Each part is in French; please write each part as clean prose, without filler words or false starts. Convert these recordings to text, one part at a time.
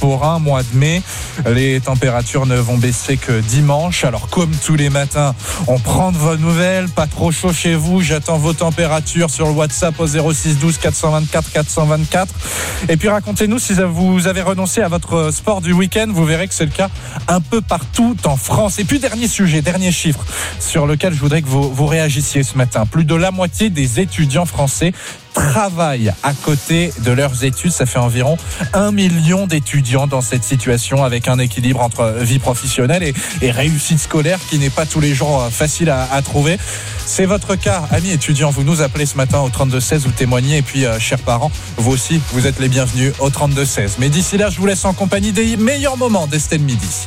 pour un mois de mai. Les températures ne vont baisser que dimanche. Alors comme tous les matins, on prend de vos nouvelles. Pas trop chaud chez vous. J'attends vos températures sur le WhatsApp au 06 12 424 424. Et puis racontez-nous si vous avez renoncé à votre sport du week-end. Vous verrez que c'est le cas un peu partout en France. Et puis dernier sujet, dernier chiffre sur lequel je voudrais que vous réagissiez ce matin. Plus de la moitié des étudiants français travaillent à côté de leurs études. Ça fait environ 1 million d'étudiants dans cette situation, avec un équilibre entre vie professionnelle et réussite scolaire qui n'est pas tous les jours facile à trouver. C'est votre cas, amis étudiants. Vous nous appelez ce matin au 32-16, vous témoignez. Et puis, chers parents, vous aussi, vous êtes les bienvenus au 32-16. Mais d'ici là, je vous laisse en compagnie des meilleurs moments d'Estelle Midi.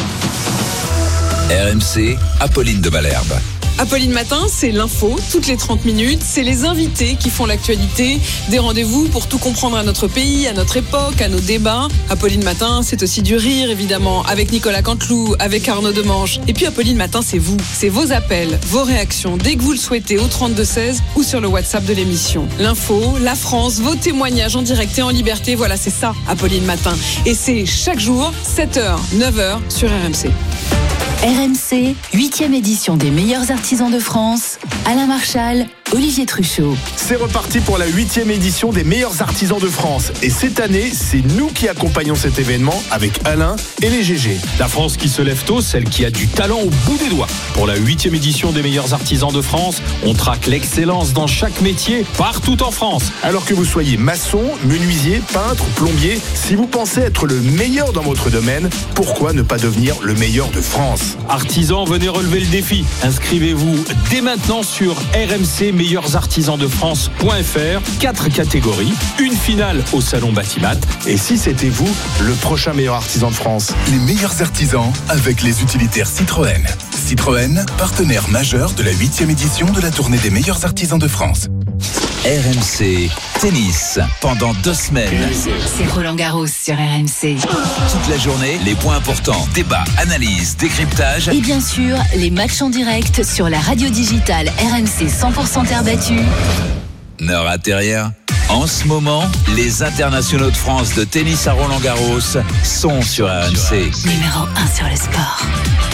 RMC, Apolline de Malherbe. Apolline Matin, c'est l'info, toutes les 30 minutes. C'est les invités qui font l'actualité. Des rendez-vous pour tout comprendre à notre pays, à notre époque, à nos débats. Apolline Matin, c'est aussi du rire, évidemment, avec Nicolas Canteloup, avec Arnaud Demange. Et puis Apolline Matin, c'est vous. C'est vos appels, vos réactions, dès que vous le souhaitez, au 32-16 ou sur le WhatsApp de l'émission. L'info, la France, vos témoignages en direct et en liberté. Voilà, c'est ça, Apolline Matin. Et c'est chaque jour, 7h, 9h sur RMC. RMC, 8e édition des meilleurs artisans de France. Alain Marchal, Olivier Truchot. C'est reparti pour la 8e édition des meilleurs artisans de France. Et cette année, c'est nous qui accompagnons cet événement avec Alain et les GG. La France qui se lève tôt, celle qui a du talent au bout des doigts. Pour la 8e édition des meilleurs artisans de France, on traque l'excellence dans chaque métier, partout en France. Alors que vous soyez maçon, menuisier, peintre, plombier, si vous pensez être le meilleur dans votre domaine, pourquoi ne pas devenir le meilleur de France ? Artisans, venez relever le défi. Inscrivez-vous dès maintenant sur rmcmeilleursartisansdefrance.fr. 4 catégories, une finale au Salon Batimat. Et si c'était vous, le prochain meilleur artisan de France ? Les meilleurs artisans avec les utilitaires Citroën. Citroën, partenaire majeur de la 8e édition de la tournée des meilleurs artisans de France. RMC Tennis, pendant 2 semaines. C'est Roland Garros sur RMC. Toute la journée, les points importants, débats, analyses, décryptage. Et bien sûr, les matchs en direct sur la radio digitale RMC 100% terre battue. Ne ratez rien. En ce moment, les internationaux de France de tennis à Roland Garros sont sur RMC. Numéro 1 sur le sport.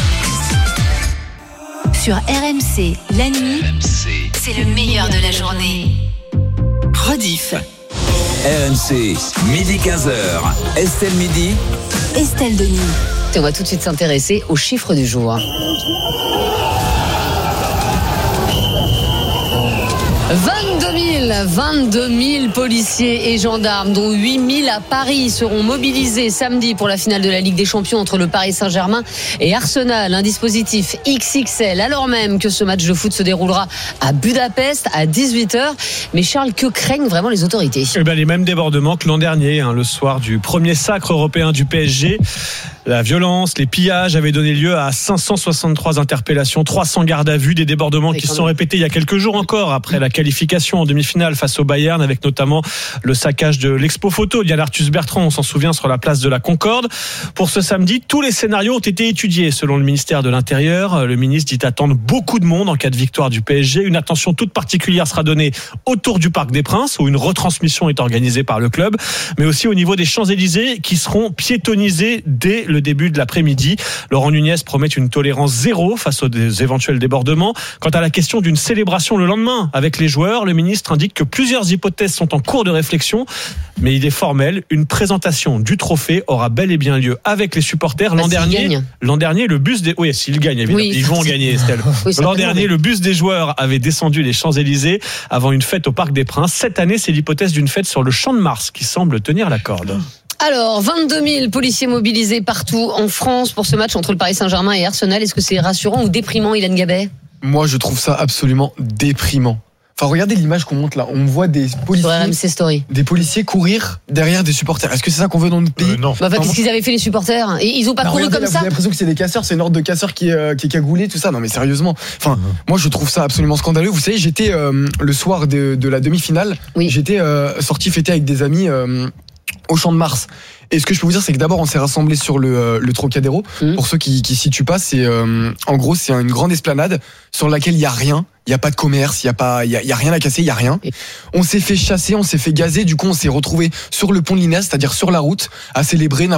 Sur RMC, la nuit, c'est le meilleur de la journée. Rediff. RMC, midi 15h. Estelle Midi. Estelle Denis. On va tout de suite s'intéresser aux chiffres du jour. 22 000 policiers et gendarmes, dont 8 000 à Paris, seront mobilisés samedi pour la finale de la Ligue des Champions entre le Paris Saint-Germain et Arsenal. Un dispositif XXL, alors même que ce match de foot se déroulera à Budapest à 18h. Mais Charles, que craignent vraiment les autorités ? Les mêmes débordements que l'an dernier, le soir du premier sacre européen du PSG. La violence, les pillages avaient donné lieu à 563 interpellations, 300 gardes à vue, des débordements qui se sont répétés il y a quelques jours encore après la qualification en demi-finale face au Bayern, avec notamment le saccage de l'expo photo d'Yann Arthus Bertrand, on s'en souvient, sur la place de la Concorde. Pour ce samedi, tous les scénarios ont été étudiés selon le ministère de l'Intérieur. Le ministre dit attendre beaucoup de monde en cas de victoire du PSG. Une attention toute particulière sera donnée autour du Parc des Princes, où une retransmission est organisée par le club, mais aussi au niveau des Champs-Élysées, qui seront piétonnisés dès le début de l'après-midi. Laurent Nunez promet une tolérance zéro face aux éventuels débordements. Quant à la question d'une célébration le lendemain avec les joueurs, le ministre indique que plusieurs hypothèses sont en cours de réflexion, mais il est formel, une présentation du trophée aura bel et bien lieu avec les supporters. L'an dernier, le bus des... Oui, s'ils gagnent, évidemment. Ils vont gagner, Estelle. L'an dernier, le bus des joueurs avait descendu les Champs-Élysées avant une fête au Parc des Princes. Cette année, c'est l'hypothèse d'une fête sur le Champ de Mars qui semble tenir la corde. Alors, 22 000 policiers mobilisés partout en France pour ce match entre le Paris Saint-Germain et Arsenal. Est-ce que c'est rassurant ou déprimant, Hélène Gabet ? Moi, je trouve ça absolument déprimant. Enfin, regardez l'image qu'on monte là. On voit des policiers courir derrière des supporters. Est-ce que c'est ça qu'on veut dans notre pays ? Non. Qu'est-ce qu'ils avaient fait, les supporters ? Et ils ont pas couru comme ça. Vous avez l'impression que c'est des casseurs, c'est une horde de casseurs qui est cagoulée, tout ça. Non, mais sérieusement. Enfin, moi, je trouve ça absolument scandaleux. Vous savez, j'étais le soir de la demi-finale. Oui. J'étais sorti fêter avec des amis au Champ de Mars. Et ce que je peux vous dire, c'est que d'abord, on s'est rassemblés sur le Trocadéro. Pour ceux qui situent pas, c'est en gros, c'est une grande esplanade sur laquelle il y a rien. Il y a pas de commerce, il y a rien à casser, il y a rien. On s'est fait chasser, on s'est fait gazer, du coup on s'est retrouvé sur le pont de l'Inas, c'est-à-dire sur la route, à célébrer